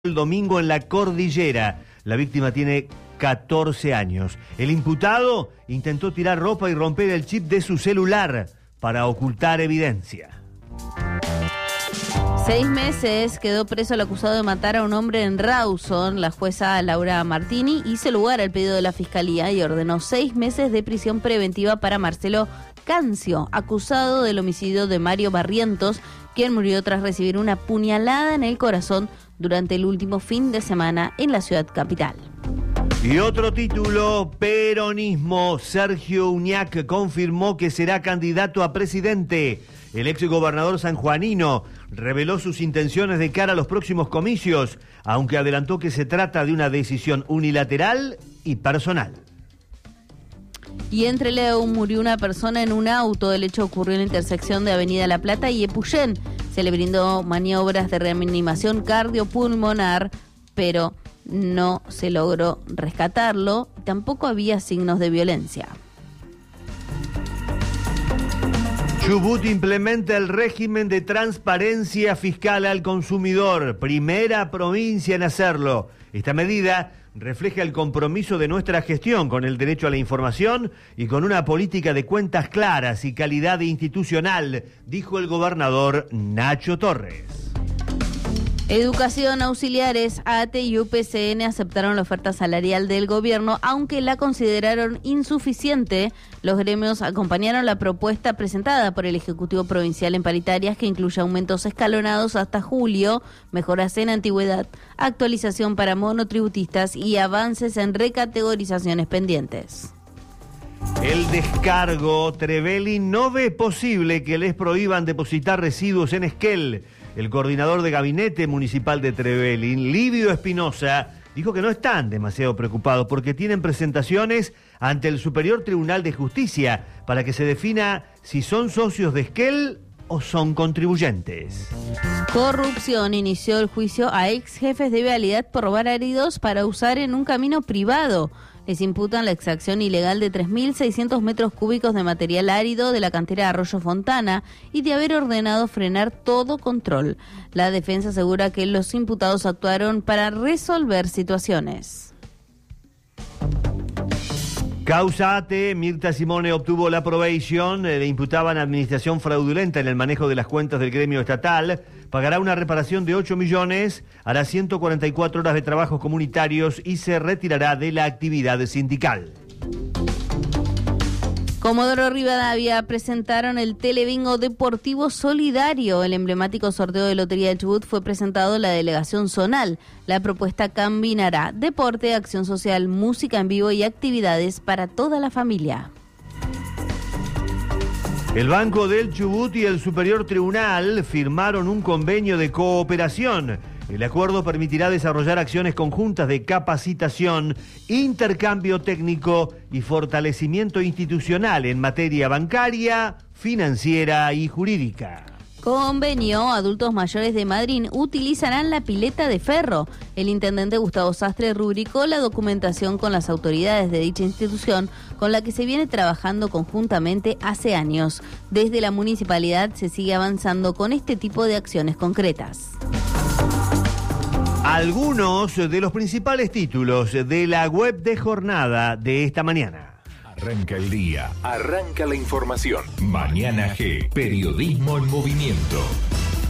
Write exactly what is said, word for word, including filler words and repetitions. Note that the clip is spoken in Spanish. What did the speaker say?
El domingo en la cordillera. La víctima tiene catorce años. El imputado intentó tirar ropa y romper el chip de su celular para ocultar evidencia. Seis meses quedó preso el acusado de matar a un hombre en Rawson. La jueza Laura Martini hizo lugar al pedido de la fiscalía y ordenó seis meses de prisión preventiva para Marcelo Cancio, acusado del homicidio de Mario Barrientos, quien murió tras recibir una puñalada en el corazón durante el último fin de semana en la ciudad capital. Y otro título, peronismo. Sergio Uñac confirmó que será candidato a presidente. El exgobernador sanjuanino reveló sus intenciones de cara a los próximos comicios, aunque adelantó que se trata de una decisión unilateral y personal. Y en Trelew murió una persona en un auto. El hecho ocurrió en la intersección de Avenida La Plata y Epuyén. Se le brindó maniobras de reanimación cardiopulmonar, pero no se logró rescatarlo. Tampoco había signos de violencia. Chubut implementa el régimen de transparencia fiscal al consumidor. Primera provincia en hacerlo. Esta medida refleja el compromiso de nuestra gestión con el derecho a la información y con una política de cuentas claras y calidad institucional, dijo el gobernador Nacho Torres. Educación, auxiliares, A T E y U P C N aceptaron la oferta salarial del gobierno, aunque la consideraron insuficiente. Los gremios acompañaron la propuesta presentada por el Ejecutivo Provincial en paritarias, que incluye aumentos escalonados hasta julio, mejoras en antigüedad, actualización para monotributistas y avances en recategorizaciones pendientes. El descargo. Trevelin no ve posible que les prohíban depositar residuos en Esquel. El coordinador de gabinete municipal de Trevelin, Livio Espinosa, dijo que no están demasiado preocupados porque tienen presentaciones ante el Superior Tribunal de Justicia para que se defina si son socios de Esquel o son contribuyentes. Corrupción. Inició el juicio a ex jefes de vialidad por robar áridos para usar en un camino privado. Les imputan la extracción ilegal de tres mil seiscientos metros cúbicos de material árido de la cantera de Arroyo Fontana y de haber ordenado frenar todo control. La defensa asegura que los imputados actuaron para resolver situaciones. Causa A T E, Mirta Simone obtuvo la probation, le imputaban administración fraudulenta en el manejo de las cuentas del gremio estatal, pagará una reparación de ocho millones, hará ciento cuarenta y cuatro horas de trabajos comunitarios y se retirará de la actividad sindical. Comodoro Rivadavia presentaron el Telebingo Deportivo Solidario. El emblemático sorteo de Lotería de Chubut fue presentado en la delegación zonal. La propuesta combinará deporte, acción social, música en vivo y actividades para toda la familia. El Banco del Chubut y el Superior Tribunal firmaron un convenio de cooperación. El acuerdo permitirá desarrollar acciones conjuntas de capacitación, intercambio técnico y fortalecimiento institucional en materia bancaria, financiera y jurídica. Convenio. Adultos mayores de Madrid utilizarán la pileta de ferro. El intendente Gustavo Sastre rubricó la documentación con las autoridades de dicha institución, con la que se viene trabajando conjuntamente hace años. Desde la municipalidad se sigue avanzando con este tipo de acciones concretas. Algunos de los principales títulos de la web de jornada de esta mañana. Arranca el día, arranca la información. Mañana G, periodismo en movimiento.